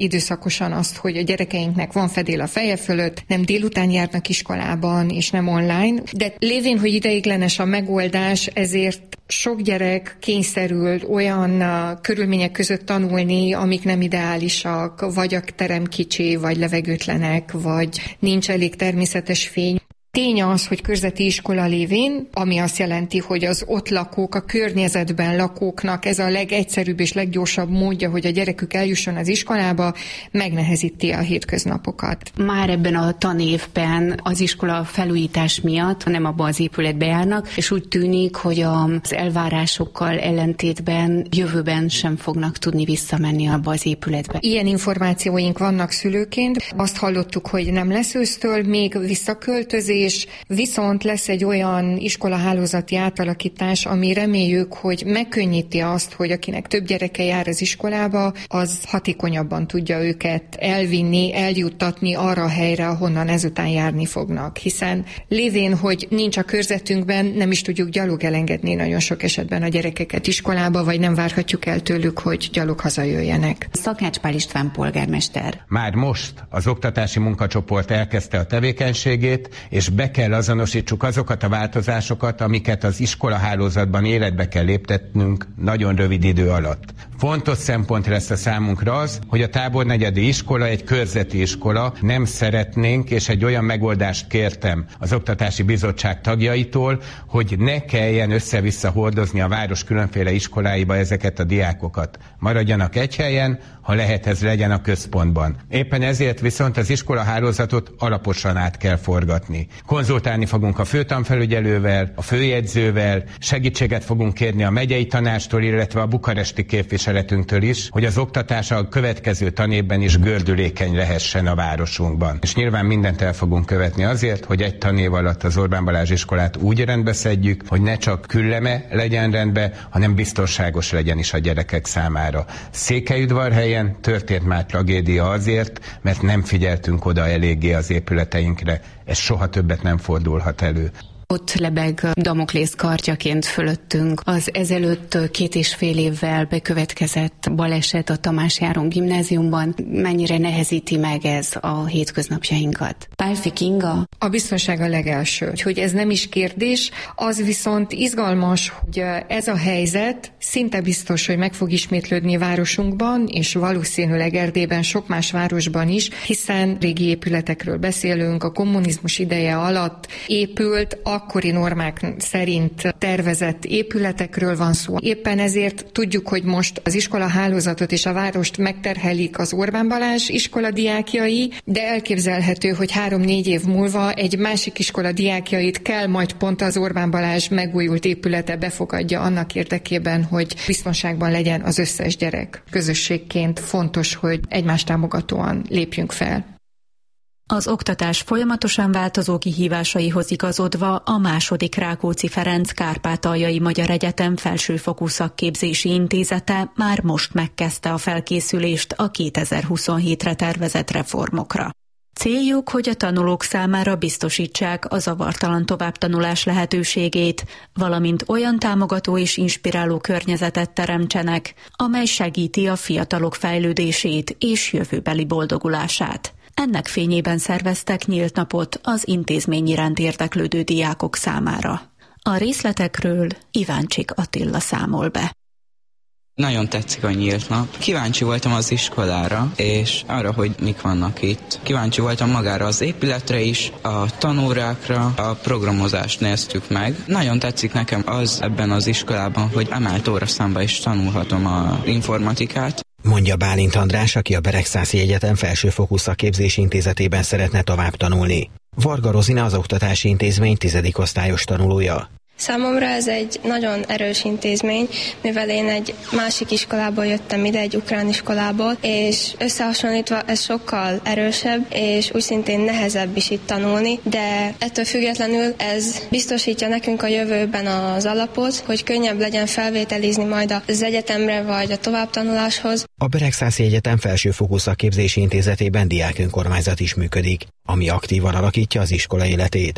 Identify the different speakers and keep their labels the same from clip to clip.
Speaker 1: időszakosan azt, hogy a gyerekeinknek van fedél a feje fölött, nem délután járnak iskolában, és nem online. De lévén, hogy ideiglenes a megoldás, ezért sok gyerek kényszerül olyan körülmények között tanulni, amik nem ideálisak, vagy a terem kicsi, vagy levegőtlenek, vagy nincs elég természetes fény. Tény az, hogy körzeti iskola lévén, ami azt jelenti, hogy az ott lakók, a környezetben lakóknak ez a legegyszerűbb és leggyorsabb módja, hogy a gyerekük eljusson az iskolába, megnehezíti a hétköznapokat.
Speaker 2: Már ebben a tanévben az iskola felújítás miatt nem abba az épületbe járnak, és úgy tűnik, hogy az elvárásokkal ellentétben jövőben sem fognak tudni visszamenni abba az épületbe.
Speaker 1: Ilyen információink vannak szülőként. Azt hallottuk, hogy nem lesz ősztől még visszaköltözés, viszont lesz egy olyan iskolahálózati átalakítás, ami reméljük, hogy megkönnyíti azt, hogy akinek több gyereke jár az iskolába, az hatékonyabban tudja őket elvinni, eljuttatni arra a helyre, ahonnan ezután járni fognak. Hiszen lévén, hogy nincs a körzetünkben, nem is tudjuk gyalog elengedni nagyon sok esetben a gyerekeket iskolába, vagy nem várhatjuk el tőlük, hogy gyalog hazajöjjenek.
Speaker 2: Szakács Pál István polgármester.
Speaker 3: Már most az oktatási munkacsoport elkezdte a tevékenységét, és be kell azonosítsuk azokat a változásokat, amiket az iskolahálózatban életbe kell léptetnünk nagyon rövid idő alatt. Fontos szempont lesz a számunkra az, hogy a tábornegyedi iskola egy körzeti iskola, nem szeretnénk, és egy olyan megoldást kértem az Oktatási Bizottság tagjaitól, hogy ne kelljen össze-vissza hordozni a város különféle iskoláiba ezeket a diákokat. Maradjanak egy helyen, ha lehet, ez legyen a központban. Éppen ezért viszont az iskolahálózatot alaposan át kell forgatni. Konzultálni fogunk a főtanfelügyelővel, a főjegyzővel, segítséget fogunk kérni a megyei tanácstól, illetve a bukaresti képviseletünktől is, hogy az oktatás a következő tanévben is gördülékeny lehessen a városunkban. És nyilván mindent el fogunk követni azért, hogy egy tanév alatt az Orbán Balázs iskolát úgy rendbe szedjük, hogy ne csak külleme legyen rendbe, hanem biztonságos legyen is a gyerekek számára. Székelyudvarhelyen történt már tragédia azért, mert nem figyeltünk oda eléggé az épületeinkre. Ez soha többet nem fordulhat elő.
Speaker 2: Ott lebeg Damoklész kardjaként fölöttünk az ezelőtt 2,5 évvel bekövetkezett baleset a Tamás Járon gimnáziumban. Mennyire nehezíti meg ez a hétköznapjainkat? Pálfi Kinga?
Speaker 1: A biztonság a legelső. Hogy ez nem is kérdés, az viszont izgalmas, hogy ez a helyzet szinte biztos, hogy meg fog ismétlődni városunkban, és valószínűleg Erdélyben, sok más városban is, hiszen régi épületekről beszélünk, a kommunizmus ideje alatt épült, akkori normák szerint tervezett épületekről van szó. Éppen ezért tudjuk, hogy most az iskolahálózatot és a várost megterhelik az Orbán Balázs iskola diákjai, de elképzelhető, hogy 3-4 év múlva egy másik iskola diákjait kell majd pont az Orbán Balázs megújult épülete befogadja annak érdekében, hogy biztonságban legyen az összes gyerek. Közösségként fontos, hogy egymást támogatóan lépjünk fel.
Speaker 4: Az oktatás folyamatosan változó kihívásaihoz igazodva a második Rákóczi Ferenc Kárpátaljai Magyar Egyetem Felsőfokú Szakképzési Intézete már most megkezdte a felkészülést a 2027-re tervezett reformokra. Céljuk, hogy a tanulók számára biztosítsák a zavartalan továbbtanulás lehetőségét, valamint olyan támogató és inspiráló környezetet teremtsenek, amely segíti a fiatalok fejlődését és jövőbeli boldogulását. Ennek fényében szerveztek nyílt napot az intézmény iránt érdeklődő diákok számára. A részletekről Iváncsik Attila számol be.
Speaker 5: Nagyon tetszik a nyílt nap. Kíváncsi voltam az iskolára, és arra, hogy mik vannak itt. Kíváncsi voltam magára az épületre is, a tanórákra, a programozást néztük meg. Nagyon tetszik nekem az ebben az iskolában, hogy emelt óraszámba is tanulhatom az informatikát.
Speaker 6: Mondja Bálint András, aki a Beregszászi Egyetem Felsőfokú Szakképzési Intézetében szeretne tovább tanulni. Varga Rozina az oktatási intézmény 10. osztályos tanulója.
Speaker 7: Számomra ez egy nagyon erős intézmény, mivel én egy másik iskolából jöttem ide, egy ukrán iskolából, és összehasonlítva ez sokkal erősebb, és úgy szintén nehezebb is itt tanulni, de ettől függetlenül ez biztosítja nekünk a jövőben az alapot, hogy könnyebb legyen felvételizni majd az egyetemre vagy a továbbtanuláshoz.
Speaker 6: A Beregszászi Egyetem Felsőfokú Szakképzési Intézetében diákönkormányzat is működik, ami aktívan alakítja az iskola életét.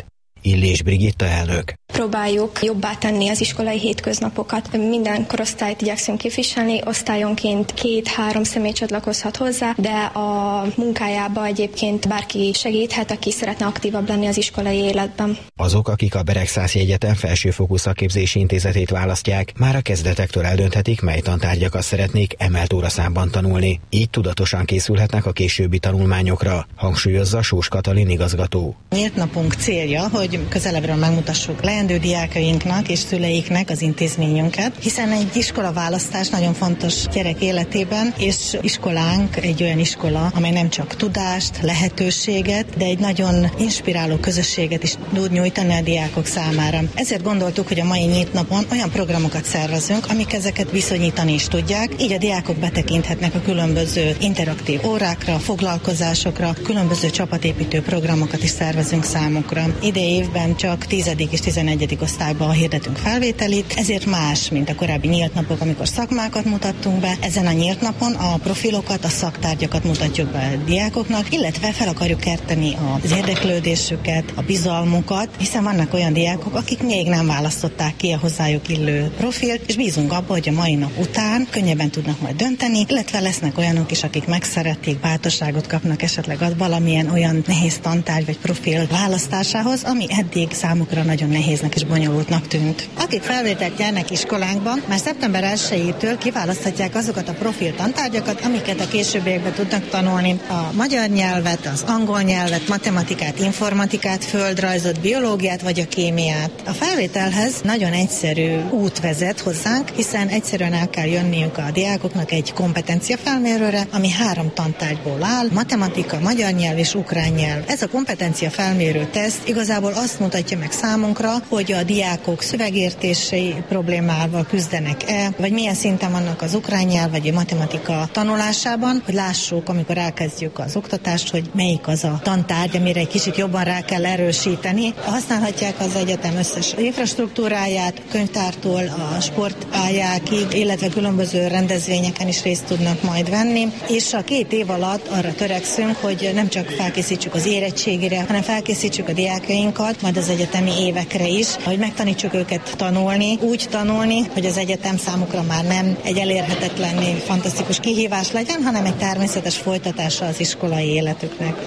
Speaker 6: Illés Brigitta elnök.
Speaker 7: Próbáljuk jobbá tenni az iskolai hétköznapokat. Minden korosztályt igyekszünk képviselni, osztályonként 2-3 személy csatlakozhat hozzá, de a munkájába egyébként bárki segíthet, aki szeretne aktívabb lenni az iskolai életben.
Speaker 6: Azok, akik a Beregszászi Egyetem Felsőfokú Szakképzési Intézetét választják, már a kezdetektől eldönthetik, mely tantárgyakat szeretnék emelt óraszámban tanulni. Így tudatosan készülhetnek a későbbi tanulmányokra, hangsúlyozza Sós Katalin igazgató.
Speaker 8: Nyílt napunk célja, hogy közelebbről megmutassuk leendő diákainknak és szüleiknek az intézményünket, hiszen egy iskolaválasztás nagyon fontos gyerek életében, és iskolánk egy olyan iskola, amely nem csak tudást, lehetőséget, de egy nagyon inspiráló közösséget is tud nyújtani a diákok számára. Ezért gondoltuk, hogy a mai nyílt napon olyan programokat szervezünk, amik ezeket viszonyítani is tudják, így a diákok betekinthetnek a különböző interaktív órákra, foglalkozásokra, különböző csapatépítő programokat is szervezünk számukra. Idei évben csak 10. és 11. osztályban hirdetünk felvételit, ezért más, mint a korábbi nyílt napok, amikor szakmákat mutattunk be. Ezen a nyílt napon a profilokat, a szaktárgyakat mutatjuk be a diákoknak, illetve fel akarjuk kerteni az érdeklődésüket, a bizalmukat, hiszen vannak olyan diákok, akik még nem választották ki a hozzájuk illő profilt, és bízunk abba, hogy a mai nap után könnyebben tudnak majd dönteni, illetve lesznek olyanok is, akik megszerették, bátorságot kapnak esetleg valamilyen olyan nehéz tantárgy vagy profil választásához, ami eddig számukra nagyon nehéznek és bonyolultnak tűnt. Akik felvételt nyernek iskolánkban, már szeptember 1-től kiválaszthatják azokat a profil tantárgyakat, amiket a későbbiekben tudnak tanulni. A magyar nyelvet, az angol nyelvet, matematikát, informatikát, földrajzot, biológiát vagy a kémiát. A felvételhez nagyon egyszerű út vezet hozzánk, hiszen egyszerűen el kell jönniük a diákoknak egy kompetenciafelmérőre, ami 3 tantárgyból áll, matematika, magyar nyelv és ukrán nyelv. Ez a kompetenciafelmérő teszt igazából azt mutatja meg számunkra, hogy a diákok szövegértési problémával küzdenek-e, vagy milyen szinten vannak az ukrán nyelv vagy a matematika tanulásában, hogy lássuk, amikor elkezdjük az oktatást, hogy melyik az a tantárgy, amire egy kicsit jobban rá kell erősíteni. Használhatják az egyetem összes infrastruktúráját, könyvtártól a sportpályákig, illetve különböző rendezvényeken is részt tudnak majd venni, és a 2 év alatt arra törekszünk, hogy nem csak felkészítsük az érettségire, hanem felkészítsük a diákainkat, majd az egyetemi évekre is, hogy megtanítsuk őket tanulni, úgy tanulni, hogy az egyetem számukra már nem egy elérhetetlen, fantasztikus kihívás legyen, hanem egy természetes folytatása az iskolai életüknek.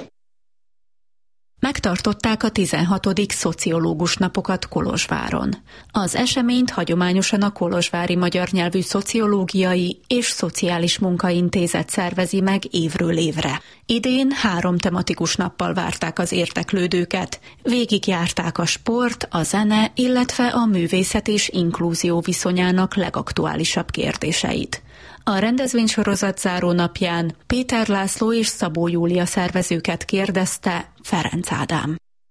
Speaker 4: Megtartották a 16. szociológus napokat Kolozsváron. Az eseményt hagyományosan a Kolozsvári Magyar Nyelvű Szociológiai és Szociális Munkaintézet szervezi meg évről évre. Idén 3 tematikus nappal várták az érdeklődőket. Végigjárták a sport, a zene, illetve a művészet és inklúzió viszonyának legaktuálisabb kérdéseit. A rendezvénysorozat záró napján Péter László és Szabó Júlia szervezőket kérdezte Ferenc Ádám.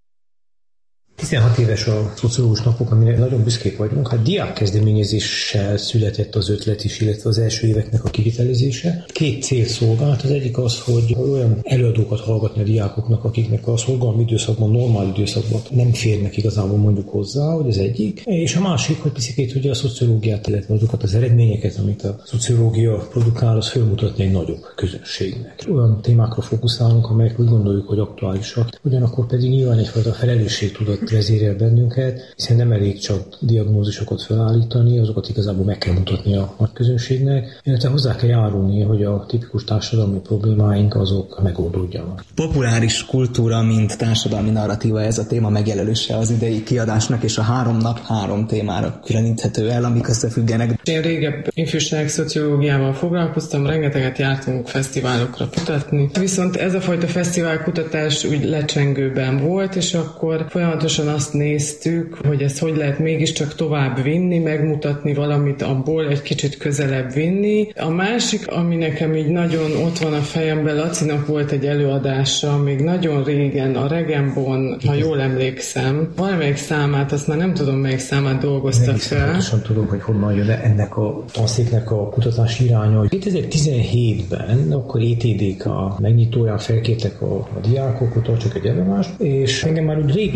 Speaker 9: 16 éves a szociológus napok, amire nagyon büszkék vagyunk. Hát diákkezdeményezéssel született az ötlet is, illetve az első éveknek a kivitelezése. 2 cél szolgált. Az egyik az, hogy olyan előadókat hallgatni a diákoknak, akiknek a szorgalmi időszakban, normál időszakban nem férnek igazából mondjuk hozzá, hogy az egyik. És a másik, hogy picit ugye a szociológiát, illetve azokat az eredményeket, amit a szociológia produkál, az felmutatni egy nagyobb közönségnek. Olyan témákra fókuszálunk, amelyek úgy gondoljuk, hogy aktuálisak. Ugyanakkor pedig nyilván egyfajta felelősségtudat vezérel bennünket, hiszen nem elég csak diagnózisokat felállítani, azokat igazából meg kell mutatni a nagy közönségnek, illetve hozzá kell járulni, hogy a tipikus társadalmi problémáink azok megoldódjanak.
Speaker 10: Populáris kultúra, mint társadalmi narratíva, ez a téma megjelölése az idei kiadásnak, és a 3 nap 3 témára különíthető el, amik összefüggenek.
Speaker 11: Én régebb ifjúság szociológiával foglalkoztam, rengeteget jártunk fesztiválokra kutatni, viszont ez a fajta fesztiválkutatás úgy lecsengőben volt, és akkor folyamatosan azt néztük, hogy ezt hogy lehet mégiscsak tovább vinni, megmutatni valamit abból, egy kicsit közelebb vinni. A másik, ami nekem így nagyon ott van a fejemben, Lacinak volt egy előadása, még nagyon régen, a Regenbon, ha jól emlékszem, valamelyik számát, azt már nem tudom, melyik számát dolgozta fel.
Speaker 9: Pontosan tudom, hogy honnan jön ennek a tanszéknek a kutatási iránya. 2017-ben, akkor ETDK megnyitóján felkértek a diákok, hogy tartsak egy előadást, és engem már úgy rég érdekel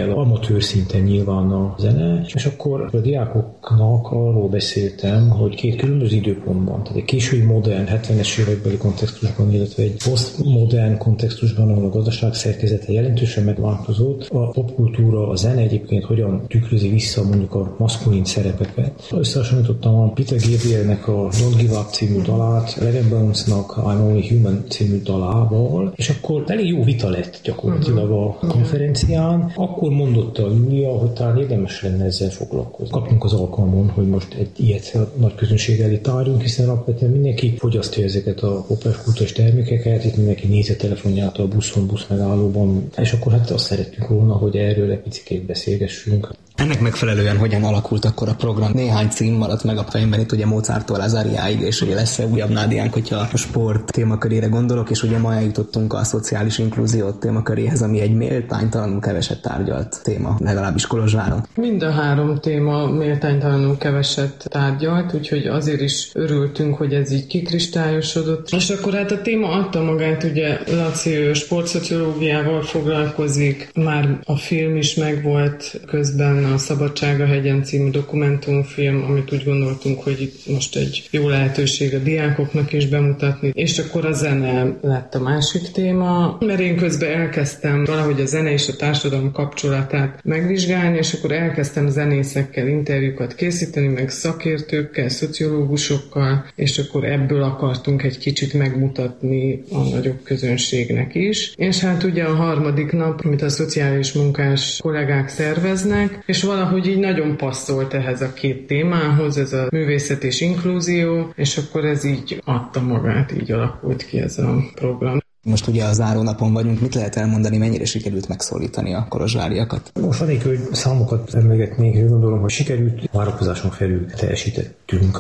Speaker 9: el amatőr szinten nyilván a zene, és akkor a diákoknak arról beszéltem, hogy két különböző időpontban, tehát egy késői modern 70-es évekbeli kontextusban, illetve egy posztmodern kontextusban, ahol a gazdaság szerkezete jelentősen megváltozott, a popkultúra, a zene egyébként hogyan tükrözi vissza mondjuk a maszkulin szerepeket. Összehasonlítottam a Peter Gabrielnek a Don't Give Up című dalát, Raven Bones-nak I'm Only Human című dalával, és akkor elég jó vita lett gyakorlatilag a konferencián. Akkor mondotta a Júlia, hogy talán érdemes lenne ezzel foglalkozni. Kapjunk az alkalmon, hogy most egy ilyet a nagy közönség elé tárjunk, hiszen alapvetően mindenki fogyasztja ezeket a popkultúrás termékeket, itt mindenki nézi a telefonját a busz megállóban, és akkor hát azt szerettünk volna, hogy erről egy picit beszélgessünk.
Speaker 10: Ennek megfelelően hogyan alakult akkor a program? Néhány cím maradt meg a fejemben, itt ugye Mozarttól az Ariáig, és ugye lesz újabb Nádiánk, hogyha a sport témakörére gondolok, és ugye ma eljutottunk a szociális inkluzió témaköréhez, ami egy méltánytalanul keveset tárgyalt téma, legalábbis Kolozsváron.
Speaker 11: Mind a három téma méltánytalanul keveset tárgyalt, úgyhogy azért is örültünk, hogy ez így kikristályosodott. És akkor hát a téma adta magát, ugye Laci sportszociológiával foglalkozik, már a film is megvolt közben, a Szabadság a hegyen című dokumentumfilm, amit úgy gondoltunk, hogy itt most egy jó lehetőség a diákoknak is bemutatni. És akkor a zene lett a másik téma, mert én közben elkezdtem valahogy a zene és a társadalom kapcsolatát megvizsgálni, és akkor elkezdtem zenészekkel interjúkat készíteni, meg szakértőkkel, szociológusokkal, és akkor ebből akartunk egy kicsit megmutatni a nagyobb közönségnek is. És hát ugye a harmadik nap, amit a szociális munkás kollégák szerveznek, és valahogy így nagyon passzolt ehhez a két témához, ez a művészet és inklúzió, és akkor ez így adta magát, így alakult ki ez a program.
Speaker 10: Most ugye a zárónapon vagyunk, mit lehet elmondani, mennyire sikerült megszólítani a kolozsváriakat?
Speaker 9: Most anélkül, hogy számokat emlegetnék, és gondolom, hogy sikerült, várakozáson felül teljesítettünk.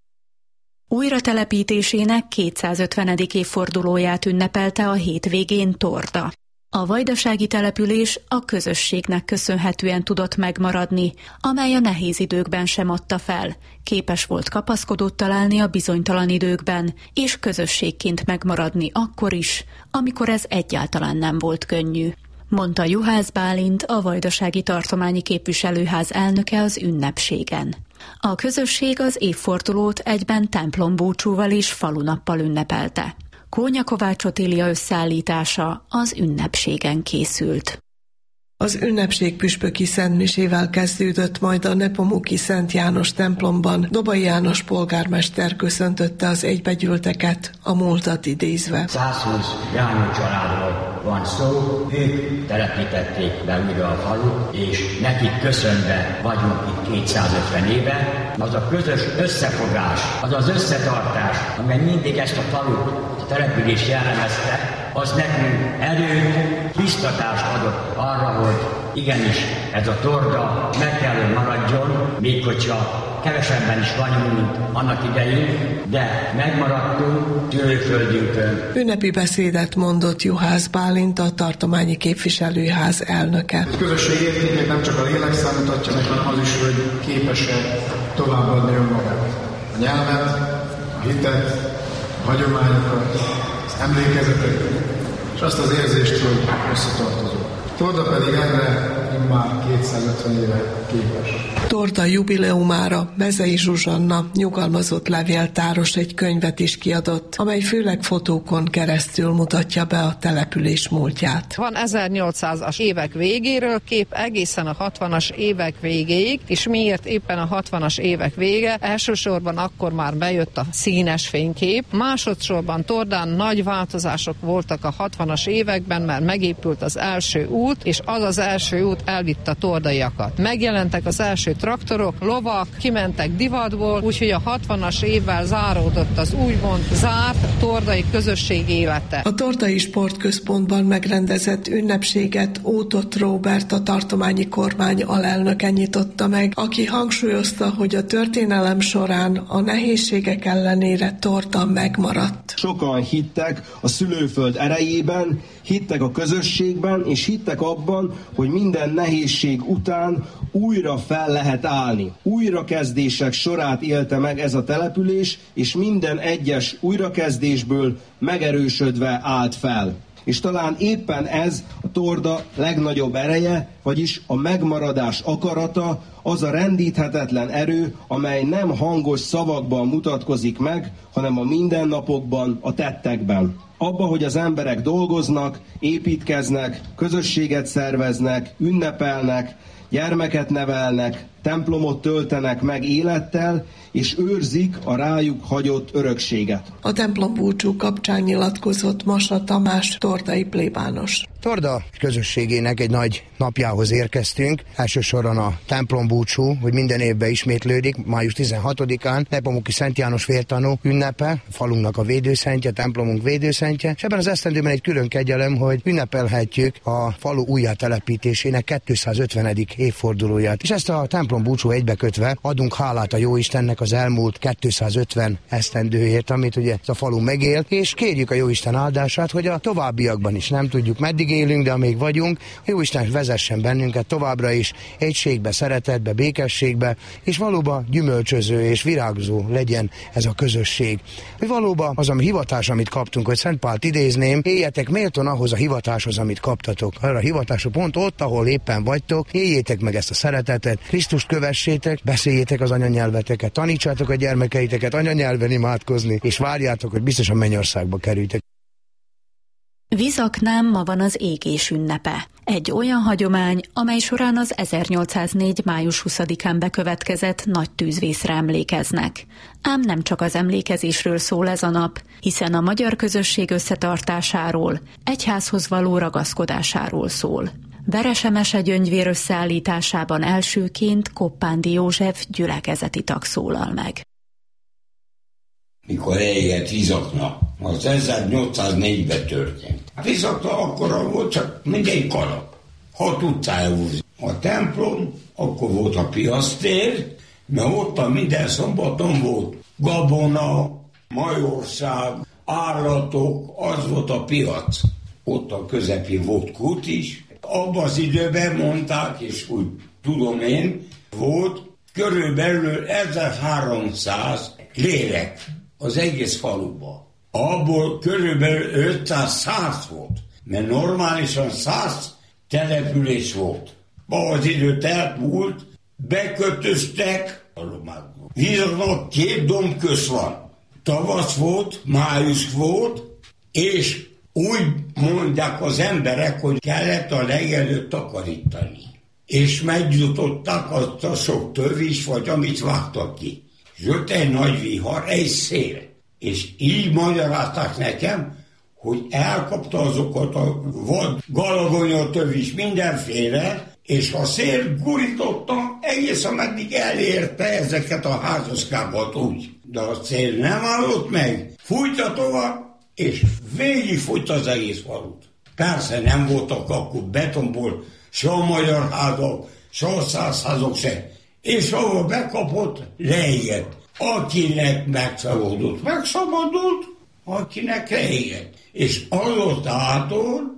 Speaker 4: Újratelepítésének 250. évfordulóját ünnepelte a hétvégén Torda. A vajdasági település a közösségnek köszönhetően tudott megmaradni, amely a nehéz időkben sem adta fel, képes volt kapaszkodót találni a bizonytalan időkben, és közösségként megmaradni akkor is, amikor ez egyáltalán nem volt könnyű, mondta Juhász Bálint, a Vajdasági Tartományi Képviselőház elnöke az ünnepségen. A közösség az évfordulót egyben templombúcsúval és falunappal ünnepelte. Kónya Kovács Otília összeállítása az ünnepségen készült.
Speaker 12: Az ünnepség püspöki szentmisével kezdődött, majd a Nepomuki Szent János templomban Dobai János polgármester köszöntötte az egybegyűlteket, a múltat idézve.
Speaker 13: 120 János családról van szó, ők telepítették be újra a falut, és nekik köszönve vagyunk itt 250 éve. Az a közös összefogás, az az összetartás, amely mindig ezt a falut, a települést jellemezte, az nekünk erőt, biztatást adott arra, hogy igenis ez a Torda meg kell, hogy maradjon, még hogyha kevesebben is vagyunk, mint annak idején, de megmaradtunk szülőföldünkön.
Speaker 12: Ünnepi beszédet mondott Juhász Bálint, a tartományi képviselőház elnöke.
Speaker 14: A közösség értékét nem csak a lélek számítatja meg, hanem az is, hogy képes-e továbbadni önmagát. A nyelvet, a hitet, a hagyományokat, az emlékezeteket, és azt az érzést, hogy összetartozunk. Torda pedig erre már 250 éve képes.
Speaker 12: Torda jubileumára Mezei Zsuzsanna, nyugalmazott levéltáros egy könyvet is kiadott, amely főleg fotókon keresztül mutatja be a település múltját.
Speaker 15: Van 1800-as évek végéről kép egészen a 60-as évek végéig, és miért éppen a 60-as évek vége? Elsősorban akkor már bejött a színes fénykép, másodszorban Tordán nagy változások voltak a 60-as években, mert megépült az első út, és az az első út elvitte a tordaiakat. Megjelentek az első traktorok, lovak, kimentek divatból, úgyhogy a 60-as évvel záródott az úgymond zárt tordai közösség élete.
Speaker 12: A Tordai Sportközpontban megrendezett ünnepséget Ótott Róbert, a tartományi kormány alelnöke nyitotta meg, aki hangsúlyozta, hogy a történelem során a nehézségek ellenére Torda megmaradt.
Speaker 16: Sokan hittek a szülőföld erejében, hittek a közösségben, és hittek abban, hogy minden nehézség után újra újra fel lehet állni. Újrakezdések sorát élte meg ez a település, és minden egyes újrakezdésből megerősödve állt fel. És talán éppen ez a Torda legnagyobb ereje, vagyis a megmaradás akarata, az a rendíthetetlen erő, amely nem hangos szavakban mutatkozik meg, hanem a mindennapokban, a tettekben. Abba, hogy az emberek dolgoznak, építkeznek, közösséget szerveznek, ünnepelnek, gyermeket nevelnek, templomot töltenek meg élettel, és őrzik a rájuk hagyott örökséget.
Speaker 12: A templombúcsú kapcsán nyilatkozott Masa Tamás, tordai plébános.
Speaker 17: Torda közösségének egy nagy napjához érkeztünk. Elsősorban a templombúcsú, hogy minden évben ismétlődik, május 16-án, Nepomuki Szent János vértanú ünnepe, falunknak a védőszentje, templomunk védőszentje, és ebben az esztendőben egy külön kegyelem, hogy ünnepelhetjük a falu újjátelepítésének 250. évfordulóját. És ezt a templombúcsú egybekötve adunk hálát a Jóistennek az elmúlt 250 esztendőért, amit ugye ez a falu megélt, és kérjük a Jóisten áldását, hogy a továbbiakban is, nem tudjuk meddig élünk, de amíg vagyunk, a Jóisten vezessen bennünket továbbra is egységbe, szeretetbe, békességbe, és valóban gyümölcsöző és virágzó legyen ez a közösség. Hogy valóban az a hivatás, amit kaptunk, hogy Szent Pált idézném, éljetek méltón ahhoz a hivatáshoz, amit kaptatok. Arra a hivatású pont ott, ahol éppen vagytok, éljétek meg ezt a szeretetet, Krisztust kövessétek, beszéljétek az anyanyelveteket, tanítsátok a gyermekeiteket anyanyelven imádkozni, és várjátok, hogy biztosan mennyországba kerültek.
Speaker 4: Vizaknán ma van az égés ünnepe. Egy olyan hagyomány, amely során az 1804. május 20-án bekövetkezett nagy tűzvészre emlékeznek. Ám nem csak az emlékezésről szól ez a nap, hiszen a magyar közösség összetartásáról, egyházhoz való ragaszkodásáról szól. Veresemese gyöngyvér összeállításában elsőként Koppándi József gyülekezeti tag szólal meg.
Speaker 18: Mikor elégett Vizakna, az 1804-ben történt. Vizakna akkora volt, csak mindegy kalap. 6 utcája volt. A templom, akkor volt a piasztér, mert ott minden szombaton volt gabona, majorság, állatok, az volt a piac. Ott a közepén volt kút is. Abban az időben mondták, és úgy tudom én, volt körülbelül 1300 lélek az egész faluban. Abból körülbelül 500-100 volt, mert normálisan 100 település volt. Az idő elmúlt, bekötöztek, Vizaknak 2 dombköz van. Tavasz volt, május volt, és úgy mondják az emberek, hogy kellett a legelőtt takarítani. És megjutották azt a sok tövis, vagy amit vágtak ki. Jött egy nagy vihar, egy szél. És így magyarázták nekem, hogy elkapta azokat a vad, galagonya tövis, mindenféle, és a szél gurította, egész ameddig elérte ezeket a házaskákat úgy. De a szél nem állott meg, fújta tovább, és végigfújt az egész falut. Persze nem voltak akkor betonból se a magyar házak, se a százházak se. És ahol bekapott, leégett. Akinek megszabadult, akinek leégett. És azutától,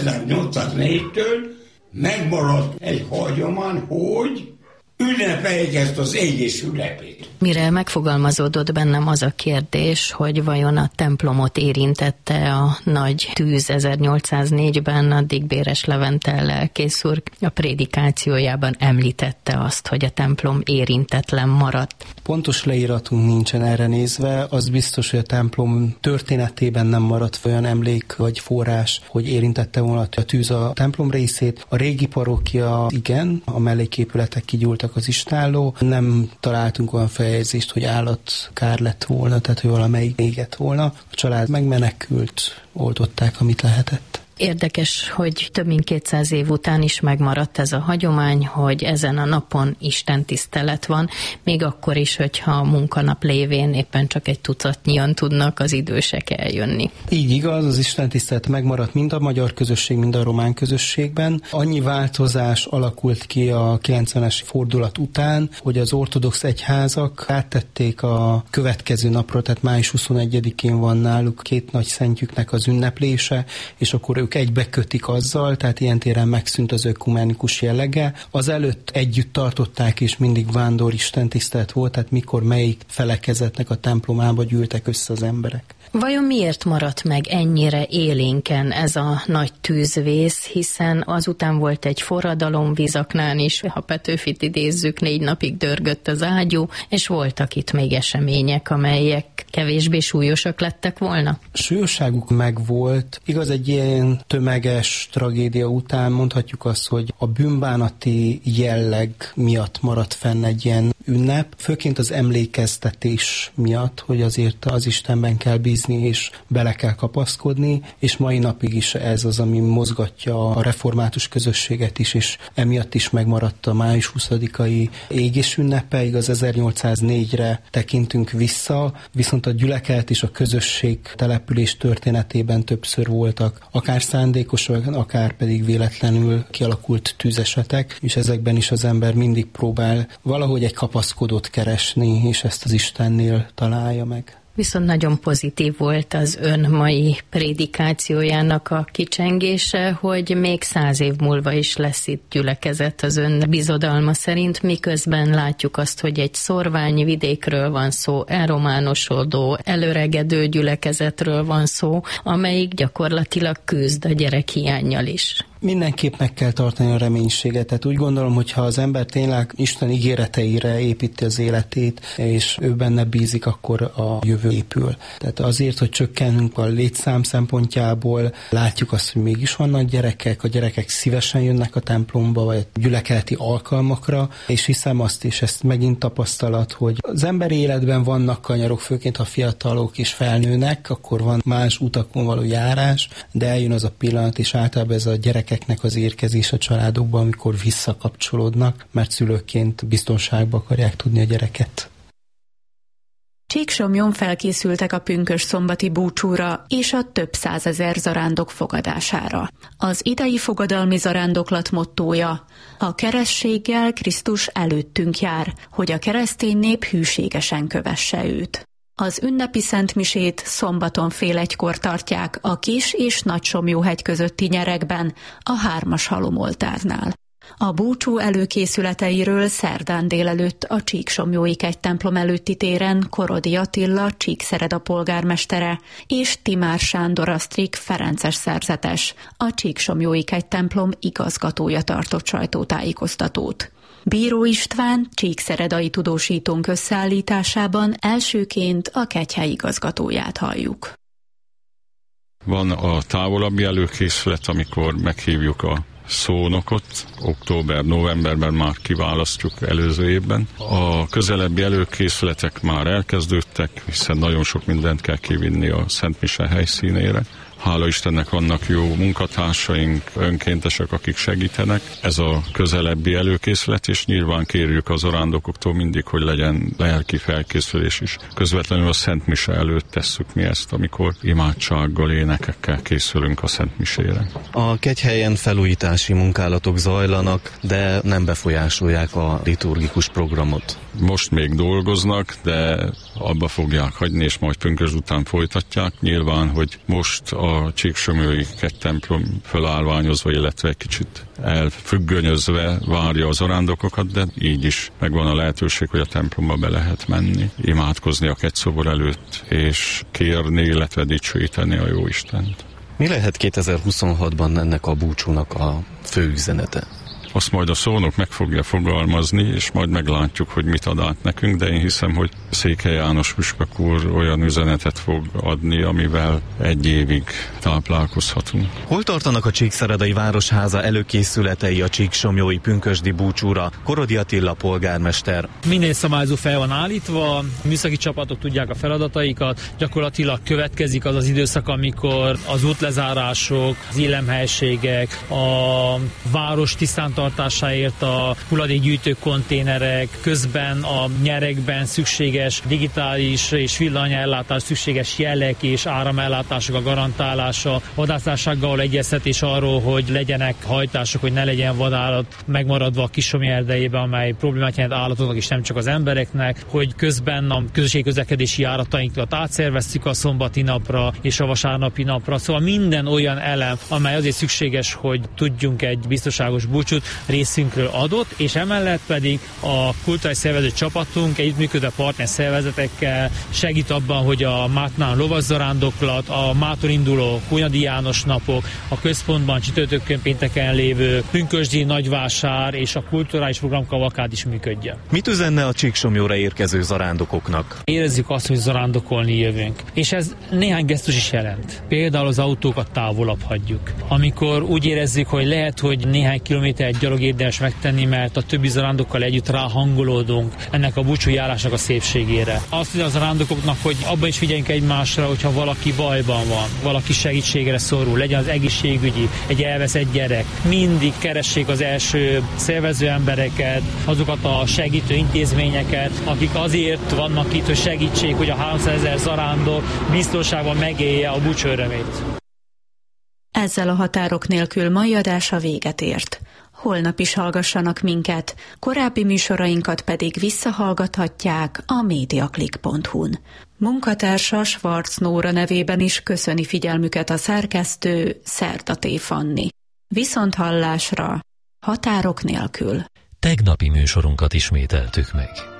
Speaker 18: 1804-től megmaradt egy hagyomány, hogy ünnepeljék ezt az égés ünnepét.
Speaker 19: Mire megfogalmazódott bennem az a kérdés, hogy vajon a templomot érintette a nagy tűz 1804-ben, addig Béres Levente lelkész úr a prédikációjában említette azt, hogy a templom érintetlen maradt.
Speaker 10: Pontos leíratunk nincsen erre nézve, az biztos, hogy a templom történetében nem maradt olyan emlék vagy forrás, hogy érintette volna a tűz a templom részét. A régi parókia igen, a melléképületek kigyúltak az istálló, nem találtunk olyan feljegyzést, hogy állatkár lett volna, tehát hogy valamelyik égett volna. A család megmenekült, oldották, amit lehetett.
Speaker 19: Érdekes, hogy több mint 200 év után is megmaradt ez a hagyomány, hogy ezen a napon istentisztelet van, még akkor is, hogyha a munkanap lévén éppen csak egy tucatnyian tudnak az idősek eljönni.
Speaker 10: Így igaz, az istentisztelet megmaradt mind a magyar közösség, mind a román közösségben. Annyi változás alakult ki a 90-es fordulat után, hogy az ortodox egyházak áttették a következő napra, tehát május 21-én van náluk 2 nagy szentjüknek az ünneplése, és akkor
Speaker 20: ők egybekötik azzal, tehát ilyen téren megszűnt az ökumenikus jellege. Azelőtt együtt tartották, és mindig vándor istentisztelet volt, tehát mikor melyik felekezetnek a templomába gyűltek össze az emberek.
Speaker 19: Vajon miért maradt meg ennyire élénken ez a nagy tűzvész, hiszen azután volt egy forradalom Vizaknán is, ha Petőfit idézzük, 4 napig dörgött az ágyú, és voltak itt még események, amelyek kevésbé súlyosak lettek volna?
Speaker 20: Súlyosságuk megvolt. Igaz, egy ilyen tömeges tragédia után mondhatjuk azt, hogy a bűnbánati jelleg miatt maradt fenn egy ilyen ünnep, főként az emlékeztetés miatt, hogy azért az Istenben kell bízni, és bele kell kapaszkodni, és mai napig is ez az, ami mozgatja a református közösséget is, és emiatt is megmaradt a május 20-ai égés ünnepe. Igaz, 1804-re tekintünk vissza, viszont a gyülekezet és a közösség település történetében többször voltak akár szándékosak, akár pedig véletlenül kialakult tűzesetek, és ezekben is az ember mindig próbál valahogy egy kapaszkodót keresni, és ezt az Istennél találja meg.
Speaker 19: Viszont nagyon pozitív volt az ön mai prédikációjának a kicsengése, hogy még 100 év múlva is lesz itt gyülekezet az ön bizodalma szerint, miközben látjuk azt, hogy egy szorványi vidékről van szó, elrománosodó, előregedő gyülekezetről van szó, amelyik gyakorlatilag küzd a gyerekhiánnyal is.
Speaker 20: Mindenképp meg kell tartani a reménységet. Tehát úgy gondolom, hogy ha az ember tényleg Isten ígéreteire építi az életét, és ő benne bízik, akkor a jövő épül. Tehát azért, hogy csökkenünk a létszám szempontjából, látjuk azt, hogy mégis vannak gyerekek, a gyerekek szívesen jönnek a templomba, vagy a gyülekezeti alkalmakra, és hiszem azt, és ezt megint tapasztalat, hogy az emberi életben vannak kanyarok, főként ha fiatalok és felnőnek, akkor van más utakon való járás, de eljön az a pillanat, és általában ez a gyerekeknek az érkezés a családokban, amikor visszakapcsolódnak, mert szülőként biztonságba akarják tudni a gyereket.
Speaker 4: Csíksomlyón felkészültek a pünkösdszombati búcsúra és a több százezer zarándok fogadására. Az idei fogadalmi zarándoklat mottója: a kerességgel Krisztus előttünk jár, hogy a keresztény nép hűségesen kövesse őt. Az ünnepi szentmisét szombaton fél 1-kor tartják a Kis- és Nagysomlyóhegy közötti nyeregben, a 3-as halomoltárnál. A búcsú előkészületeiről szerdán délelőtt a Csíksomlyói kegytemplom előtti téren Korodi Attila Csíkszereda polgármestere és Timár Sándor Asztrik ferences szerzetes, a Csíksomlyói kegytemplom igazgatója tartott sajtótájékoztatót. Bíró István csíkszeredai tudósítónk összeállításában elsőként a kegyhely igazgatóját halljuk.
Speaker 21: Van a távolabbi előkészület, amikor meghívjuk a szónokot, október-novemberben már kiválasztjuk előző évben. A közelebbi előkészületek már elkezdődtek, hiszen nagyon sok mindent kell kivinni a Szent Mise helyszínére. Hála Istennek vannak jó munkatársaink, önkéntesek, akik segítenek. Ez a közelebbi előkészület, és nyilván kérjük az zarándokoktól mindig, hogy legyen lelki felkészülés is. Közvetlenül a Szent Mise előtt tesszük mi ezt, amikor imádsággal, énekekkel készülünk a Szent Misére.
Speaker 22: A kegyhelyen felújítási munkálatok zajlanak, de nem befolyásolják a liturgikus programot.
Speaker 21: Most még dolgoznak, de abba fogják hagyni, és majd pünkösd után folytatják. Nyilván, hogy most a Csíksomlyói kegytemplom fölállványozva, illetve egy kicsit elfüggönyözve várja az zarándokokat, de így is megvan a lehetőség, hogy a templomba be lehet menni, imádkozni a kegyszobor előtt, és kérni, illetve dicsőíteni a jó Istent.
Speaker 22: Mi lehet 2026-ban ennek a búcsúnak a fő üzenete?
Speaker 21: Azt majd a szónok meg fogja fogalmazni, és majd meglátjuk, hogy mit ad át nekünk, de én hiszem, hogy Székely János püspök úr olyan üzenetet fog adni, amivel 1 évig táplálkozhatunk.
Speaker 22: Hol tartanak a Csíkszeredai Városháza előkészületei a csíksomlyói pünkösdi búcsúra? Korodi Attila polgármester.
Speaker 23: Minden szabályzó fel van állítva, a műszaki csapatok tudják a feladataikat, gyakorlatilag következik az az időszak, amikor az útlezárások, az illemhelységek, a város tisztántartású fenntartásáért a hulladékgyűjtő konténerek, közben a nyerekben szükséges digitális és villanyellátás, szükséges jelek és áramellátások a garantálása, vadászársággal egyeztetés arról, hogy legyenek hajtások, hogy ne legyen vadállat megmaradva a Kisomly erdejében, amely problémát jelent állatoknak és nem csak az embereknek, hogy közben a közösségi közlekedési járatainkat átszerveztük a szombati napra és a vasárnapi napra. Szóval minden olyan elem, amely azért szükséges, hogy tudjunk egy biztonságos búcsút, részünkről adott, és emellett pedig a kulturális szervező csapatunk együttműködő partner szervezetekkel segít abban, hogy a Mátnál lovaszarándoklat, a mától induló Hunyadi János napok, a központban csütörtökön pénteken lévő pünkösdi nagyvásár és a kulturális programkavalkád is működjön.
Speaker 22: Mit üzenne a Csíksomlyóra érkező zarándokoknak?
Speaker 23: Érezzük azt, hogy zarándokolni jövünk. És ez néhány gesztus is jelent. Például az autókat távolabb hagyjuk. Amikor úgy érezzük, hogy lehet, hogy néhány kilométert gyalog érdemes megtenni, mert a többi zarándokkal együtt ráhangolódunk ennek a búcsújárásnak a szépségére. Azt mondja a zarándokoknak, hogy abban is figyeljünk egymásra, hogyha valaki bajban van, valaki segítségre szorul, legyen az egészségügyi, egy elveszett gyerek. Mindig keressék az első szervező embereket, azokat a segítő intézményeket, akik azért vannak itt, hogy segítsék, hogy a 300 000 zarándok biztonságban megélje a búcsú örömét.
Speaker 4: Ezzel a Határok nélkül mai adása véget ért. Holnap is hallgassanak minket, korábbi műsorainkat pedig visszahallgathatják a mediaclick.hu-n. Munkatársa Schwarz Nóra nevében is köszöni figyelmüket a szerkesztő Szerdaté Fanni. Viszonthallásra, Határok nélkül.
Speaker 1: Tegnapi műsorunkat ismételtük meg.